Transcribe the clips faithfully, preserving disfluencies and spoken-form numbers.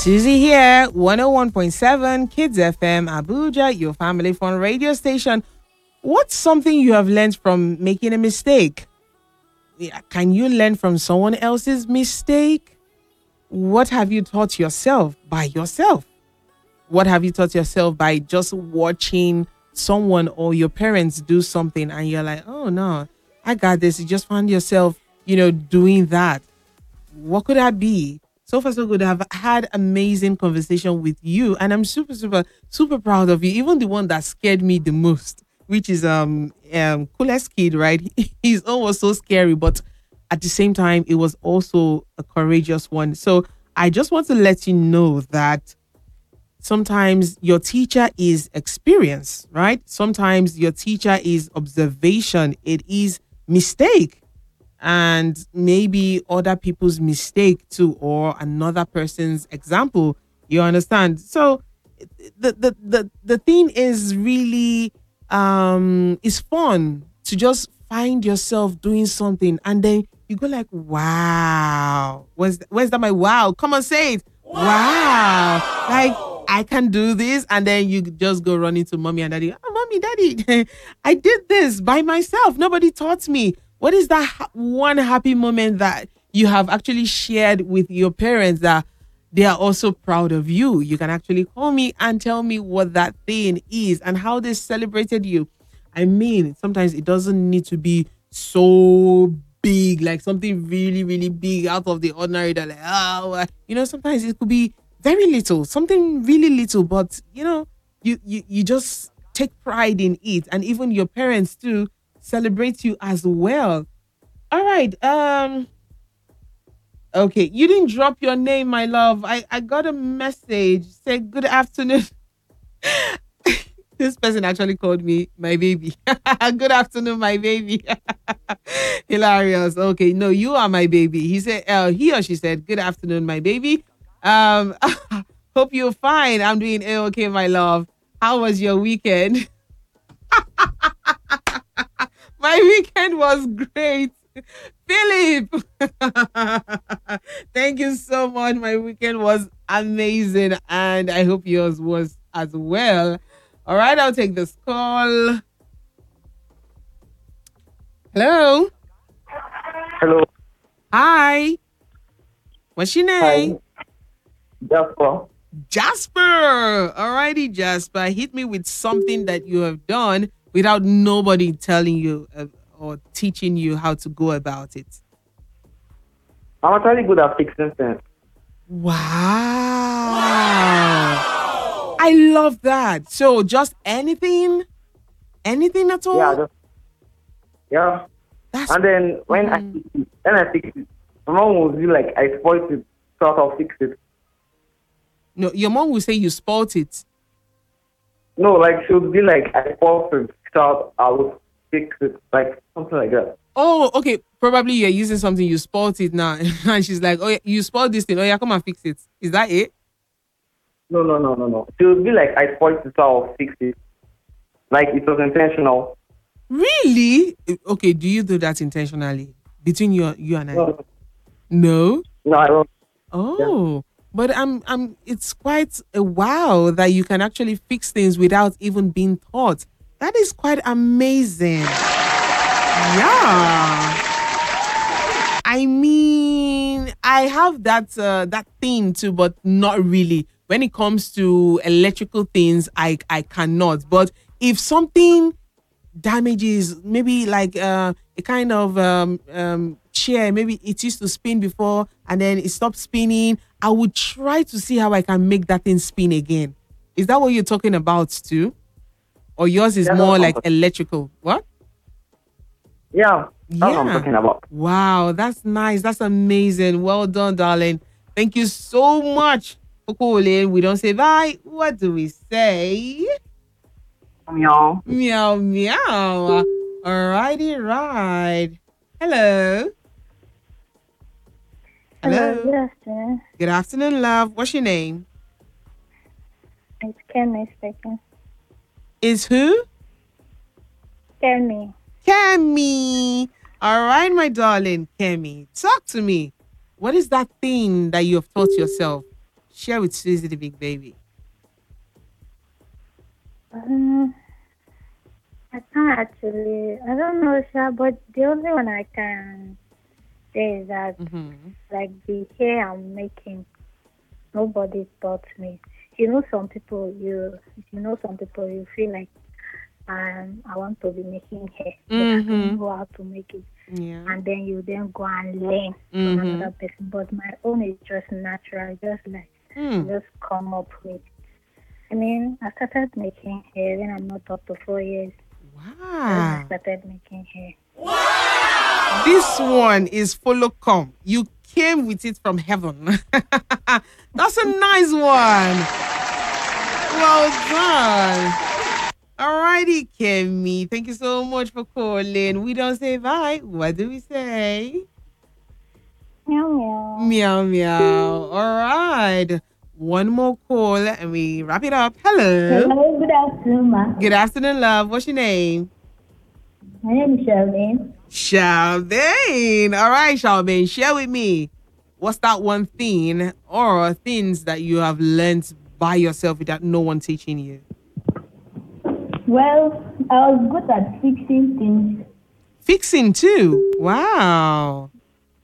Susie here, one oh one point seven Kids F M, Abuja, your family fun radio station. What's something you have learned from making a mistake? Yeah, can you learn from someone else's mistake? What have you taught yourself by yourself? What have you taught yourself by just watching someone or your parents do something and you're like, oh no, I got this. You just found yourself, you know, doing that. What could that be? So far, so good. I've had amazing conversation with you, and I'm super, super, super proud of you. Even the one that scared me the most, which is um um coolest kid, right? His own was so scary, but at the same time, it was also a courageous one. So I just want to let you know that sometimes your teacher is experience, right? Sometimes your teacher is observation. It is mistake. And maybe other people's mistake too, or another person's example. You understand? So the the the, the thing is really um it's fun to just find yourself doing something and then you go like, wow. Where's where's that my wow? Come on, say it. Wow. wow. Like I can do this, and then you just go running to mommy and daddy. Oh, mommy, daddy, I did this by myself. Nobody taught me. What is that ha- one happy moment that you have actually shared with your parents that they are also proud of you? You can actually call me and tell me what that thing is and how they celebrated you. I mean, sometimes it doesn't need to be so big, like something really, really big out of the ordinary. That like, oh, you know, sometimes it could be very little, something really little, but you know, you you you just take pride in it, and even your parents too celebrate you as well. All right. Um. Okay, you didn't drop your name, my love. I I got a message. Say good afternoon. This person actually called me my baby. Good afternoon, my baby. Hilarious. Okay, no, you are my baby. He said, uh, he or she said, good afternoon, my baby. Um, hope you're fine. I'm doing A-okay, my love. How was your weekend? My weekend was great. Philip, thank you so much. My weekend was amazing, and I hope yours was as well. All right, I'll take this call. Hello. Hello. Hi. What's your name? Hi. Jasper. Jasper. All righty, Jasper. Hit me with something that you have done without nobody telling you uh, or teaching you how to go about it. I'm actually good at fixing things. Wow. wow. I love that. So just anything, anything at all? Yeah, just, yeah. That's, and then when mm. I fix it, when I fix it, my mom will be like, I spoiled it, so I'll fix it. No, your mom will say you spoiled it. No, like she would be like, I spoiled it, so I will fix it, like something like that. Oh, okay. Probably you're using something, you spoiled it now. And she's like, oh, yeah, you spoiled this thing. Oh, yeah, come and fix it. Is that it? No, no, no, no, no. She would be like, I spoiled it, so I'll fix it. Like it was intentional. Really? Okay, do you do that intentionally? Between you, you and I? No, No? no I don't. Oh. Yeah. But I'm I'm it's quite a wow that you can actually fix things without even being taught. That is quite amazing. Yeah. I mean, I have that uh, that thing too, but not really. When it comes to electrical things, I I cannot. But if something damages, maybe like uh, a kind of um, um, chair, maybe it used to spin before and then it stopped spinning, I would try to see how I can make that thing spin again. Is that what you're talking about too? Or yours is Yeah, more that's like what- electrical? What? Yeah, that's what I'm Yeah. talking about. Wow, that's nice. That's amazing. Well done, darling. Thank you so much for calling. We don't say bye. What do we say? Meow. Meow, meow. Alrighty, right. Hello. Hello. Hello, good afternoon. Good afternoon, love. What's your name? It's Kemi speaking. Is who? Kemi. Kemi. All right, my darling. Kemi, talk to me. What is that thing that you have taught yourself Share with Susie the big baby. Um, I can't actually. I don't know, sir, but the only one I can say is that, Mm-hmm. like, the hair I'm making, nobody taught me. You know, some people, you you know, some people, you feel like, um, I want to be making hair, but I don't Mm-hmm. know how to make it. Yeah. And then you then go and learn from Mm-hmm. another person. But my own is just natural, just like Mm. just come up with. I mean, I started making hair when I'm not up to four years. Then I Wow. started making hair. This one is follow come. You came with it from heaven. That's a nice one. Well done. Alrighty, Kemi. Thank you so much for calling. We don't say bye. What do we say? Meow meow. Meow meow. All right. One more call and we wrap it up. Hello. Hello, good afternoon, ma. Good afternoon, love. What's your name? My name is Charlene. Shalbane. All right, Shalbane. Share with me. What's that one thing or things that you have learned by yourself without no one teaching you? Well, I was good at fixing things. Fixing too. Wow.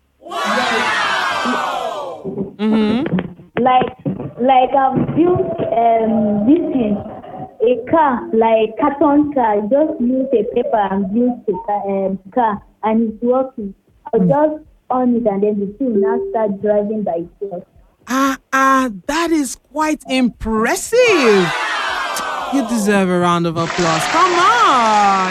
Mm-hmm. Like, like I've built um this thing, a car, like carton car. I just use a paper and built a car, um, car, and it's working. I'll just on it and then the thing now start driving by itself. Ah, ah, that is quite impressive. You deserve a round of applause. Come on.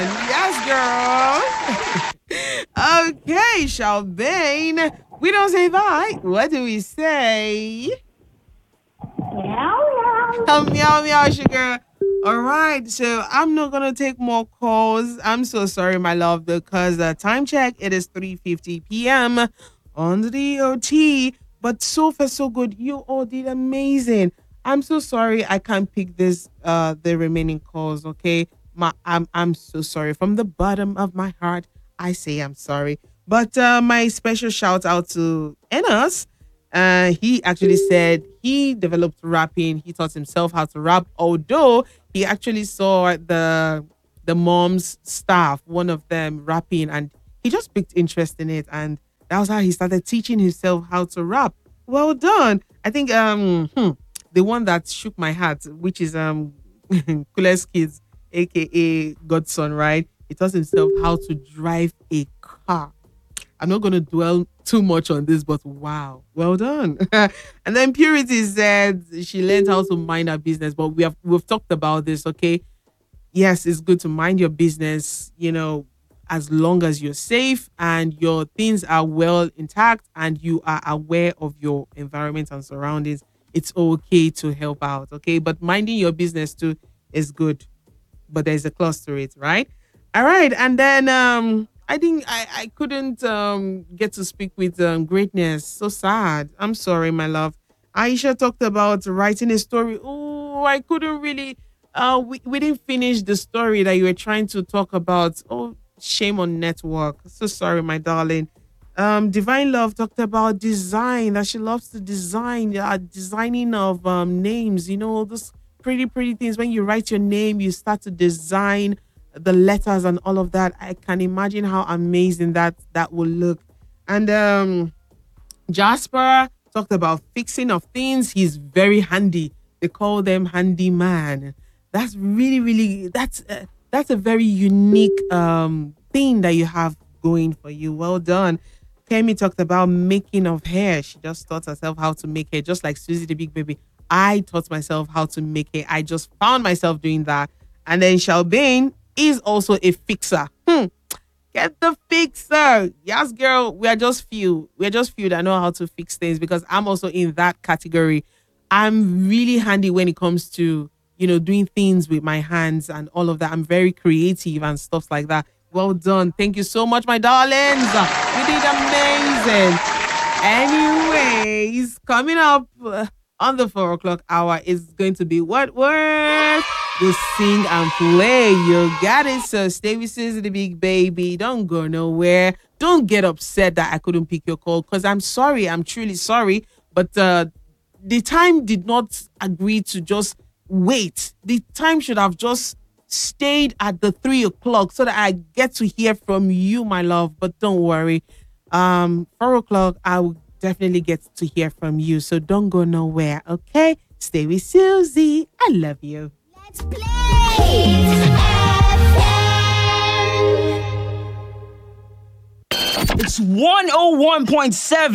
Yes, girl. Okay, Shalbane. We don't say bye. What do we say? Meow meow. Um, meow, meow, sugar. All right, so I'm not gonna take more calls. I'm so sorry, my love, because the time check it is three fifty p.m. on the D O T. But so far, so good. You all did amazing. I'm so sorry I can't pick this uh the remaining calls. Okay, my I'm I'm so sorry from the bottom of my heart. I say I'm sorry. But uh, my special shout out to Enos. Uh, he actually said he developed rapping. He taught himself how to rap, although he actually saw the the mom's staff, one of them rapping, and he just picked interest in it, and that was how he started teaching himself how to rap. Well done. I think um hmm, the one that shook my heart, which is um Coolest Kids, aka Godson, right? He taught himself how to drive a car. I'm not going to dwell too much on this, but wow, well done. And then Purity said she learned how to mind her business, but we have we've talked about this, okay? Yes, it's good to mind your business, you know, as long as you're safe and your things are well intact and you are aware of your environment and surroundings. It's okay to help out, okay? But minding your business too is good, but there's a clause to it, right? All right, and then um, I think I I couldn't um get to speak with um greatness. So sad. I'm sorry, my love. Aisha talked about writing a story. Oh, I couldn't really. Uh, we we didn't finish the story that you were trying to talk about. Oh, shame on network. So sorry, my darling. Um, Divine Love talked about design that she loves to design, uh, designing of um names. You know, those pretty pretty things. When you write your name, you start to design the letters and all of that. I can imagine how amazing that that will look. And um, Jasper talked about fixing of things. He's very handy. They call them handyman. That's really really that's uh, that's a very unique um thing that you have going for you. Well done. Kemi talked about making of hair. She just taught herself how to make hair, just like Susie the Big Baby. I taught myself how to make hair. I just found myself doing that. And then Shalbane is also a fixer. Hmm. Get the fixer. Yes, girl. We are just few. We are just few that know how to fix things because I'm also in that category. I'm really handy when it comes to, you know, doing things with my hands and all of that. I'm very creative and stuff like that. Well done. Thank you so much, my darlings. You did amazing. Anyways, coming up uh, on the four o'clock hour is going to be what word? We'll sing and play. You got it. So stay with Susie the Big Baby. Don't go nowhere. Don't get upset that I couldn't pick your call because I'm sorry. I'm truly sorry. But uh, the time did not agree to just wait. The time should have just stayed at the three o'clock so that I get to hear from you, my love. But don't worry. Um, four o'clock, I will definitely get to hear from you. So don't go nowhere, okay? Stay with Susie. I love you. Let's play. It's one oh one point seven.